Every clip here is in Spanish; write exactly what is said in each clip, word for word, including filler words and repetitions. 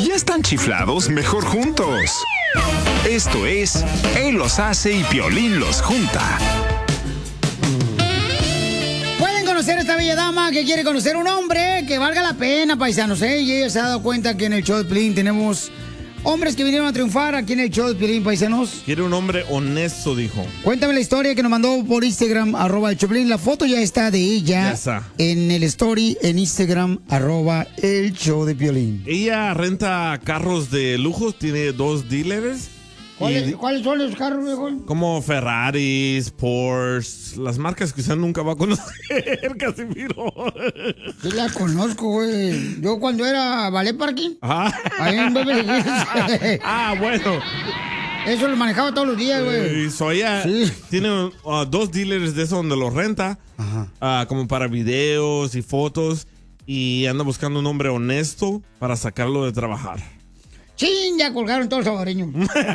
Si ya están chiflados, mejor juntos. Esto es Él los hace y Piolín los junta. Pueden conocer a esta bella dama que quiere conocer un hombre que valga la pena, paisanos, ¿eh? Y ella se ha dado cuenta que en el show de Piolín tenemos hombres que vinieron a triunfar aquí en el show de Piolín, paisanos. Quiere un hombre honesto, dijo. Cuéntame la historia que nos mandó por Instagram, arroba el show de Piolín. La foto ya está de ella Ya está. en el story en Instagram, arroba el show de Piolín. Ella renta carros de lujo, tiene dos dealers. ¿Cuáles, y- ¿Cuáles son los carros, viejo? Como Ferraris, Porsche, las marcas que usted nunca va a conocer, Casimiro. Yo la conozco, güey. Yo cuando era ballet parking, Ah, ahí en Beverly Hills. ah bueno. Eso lo manejaba todos los días, güey. Y so ella Sí. tiene uh, dos dealers de eso donde los renta, uh, como para videos y fotos, y anda buscando un hombre honesto para sacarlo de trabajar. ¡Chin! Ya colgaron todos los salvadoreños.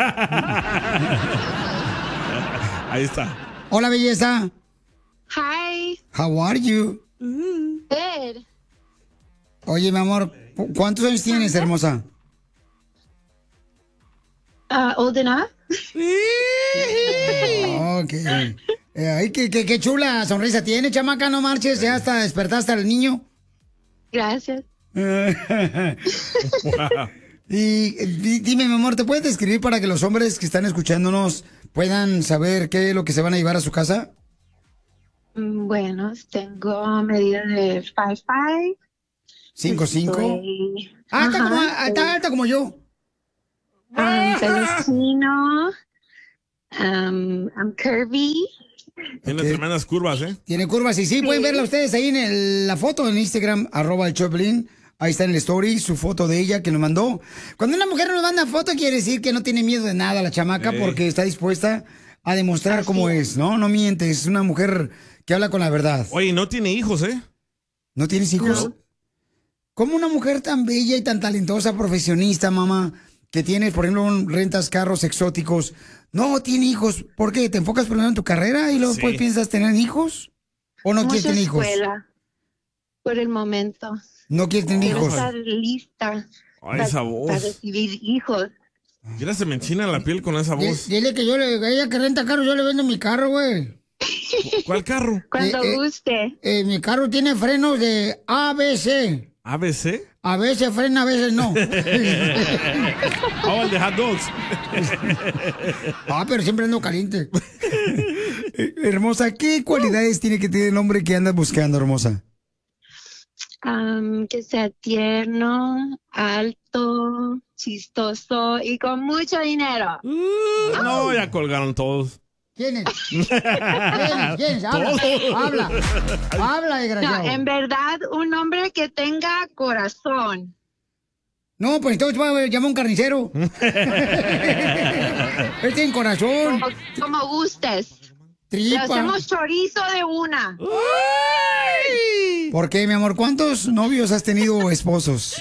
Ahí está. Hola, belleza. Hi. How are you? Good. Oye, mi amor, ¿cu- ¿cuántos años tienes, hermosa? Uh, old enough? Ok. Eh, ay, qué, qué, qué chula sonrisa tiene, chamaca, no marches. Ya hasta despertaste al niño. Gracias. Y di- dime, mi amor, ¿te puedes describir para que los hombres que están escuchándonos puedan saber qué es lo que se van a llevar a su casa? Mm, Bueno, tengo medida de five five. ¿Cinco, cinco? Estoy- Ah, está, Ajá, como, ah, está alta como yo. um, pelo chino. Um, I'm curvy. Tiene Ok. tremendas curvas, ¿eh? Tiene curvas y sí, pueden verla ustedes ahí en el- la foto en Instagram, arroba el Choplin. Ahí está en el story, su foto de ella que nos mandó. Cuando una mujer nos manda foto, quiere decir que no tiene miedo de nada la chamaca Ey. porque está dispuesta a demostrar cómo es, ¿no? No miente, es una mujer que habla con la verdad. Oye, no tiene hijos, ¿eh? ¿No tienes hijos? No. ¿Cómo una mujer tan bella y tan talentosa, profesionista, mamá, que tienes, por ejemplo, un- rentas carros exóticos, no tiene hijos? ¿Por qué? ¿Te enfocas primero en tu carrera y luego Sí. después piensas tener hijos? ¿O no quieres Mucha tener hijos? escuela. Por el momento. No quieres tener Quiero hijos. estar lista Ay, esa para voz. recibir hijos. Mira, se me enchina la piel con esa Di- voz. Dile que yo le, ella que renta carro, yo le vendo mi carro, güey. ¿Cuál carro? Cuando Eh, eh. guste. Eh, mi carro tiene frenos de A B C. ¿A B C? A veces frena, a veces no. Oh, el de hot dogs. Ah, pero siempre ando caliente. Eh, Hermosa, ¿qué cualidades tiene que tener el hombre que andas buscando, hermosa? Um, que sea tierno, alto, chistoso y con mucho dinero. Uh, no, ya colgaron todos. ¿Quién es? ¿Quién es? ¿Quién es? Habla, Todos. habla. Habla, No, desgraciado. en verdad, un hombre que tenga corazón. No, pues entonces voy a llamar a un carnicero. Él tiene corazón, Como, como gustes. Le tripa. hacemos chorizo de una. ¿Por qué, mi amor? ¿Cuántos novios has tenido o esposos?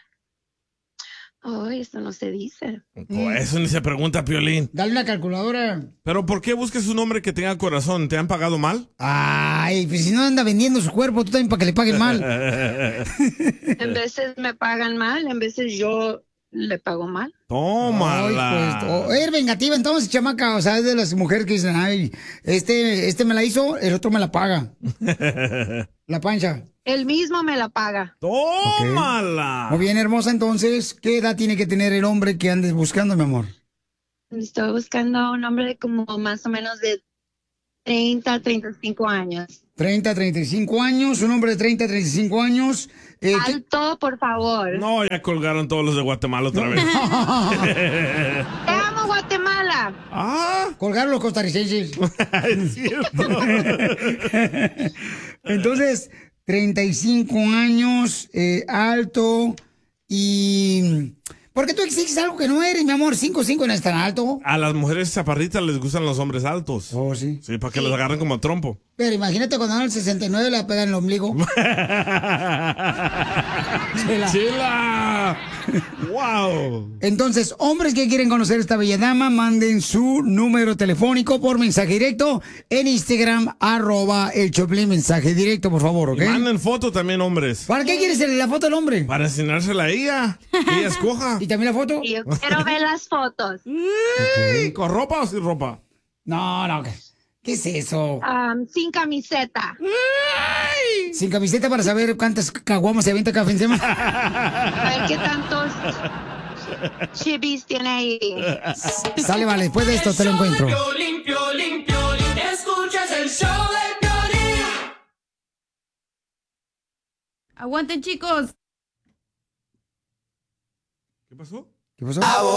Oh, eso no se dice. Pues eso ni se pregunta, Piolín. Dale una calculadora. ¿Pero por qué buscas un hombre que tenga corazón? ¿Te han pagado mal? Ay, pues si no anda vendiendo su cuerpo, tú también para que le paguen mal. En veces me pagan mal, en veces yo le pago mal. Tómala. Ay, pues, oh, eres vengativa entonces, chamaca. O sea, es de las mujeres que dicen, ay, este, este me la hizo, el otro me la paga. La pancha. Él mismo me la paga. Tómala. Muy bien, hermosa, entonces, ¿qué edad tiene que tener el hombre que andes buscando, mi amor? Estoy buscando un hombre como más o menos de treinta, treinta y cinco años. treinta, treinta y cinco años, un hombre de treinta, treinta y cinco años. Eh, ¿qué- Alto, por favor. No, ya colgaron todos los de Guatemala otra vez. Te amo, Guatemala. Ah, Colgaron los costarricenses. es cierto. Entonces, treinta y cinco años, eh, alto y... ¿Por qué tú exiges algo que no eres, mi amor? cinco cinco no es tan alto. A las mujeres chaparritas les gustan los hombres altos. Oh, sí. Sí, para que los agarren como trompo. Pero imagínate cuando en el sesenta y nueve le pega en el ombligo. Chela. Chela. Wow. Entonces, hombres que quieren conocer a esta bella dama, manden su número telefónico por mensaje directo en Instagram, arroba el Choplin, mensaje directo, por favor, ¿ok? Y manden foto también, hombres. ¿Para qué quieres la foto del hombre? Para enseñársela a ella. Que ella escoja. ¿Y también la foto? Y yo quiero ver las fotos. Okay. ¿Con ropa o sin ropa? No, no. ¿Qué es eso? Um, sin camiseta. Ay. Sin camiseta para saber cuántas caguamas se avienta cada fin de semana. A ver qué tantos chibis tiene ahí. Sale, vale, después de esto te lo encuentro. Piolín, Piolín, Piolín, escuchas el show de Piolín. Aguanten, chicos. ¿Qué pasó? ¿Qué pasó?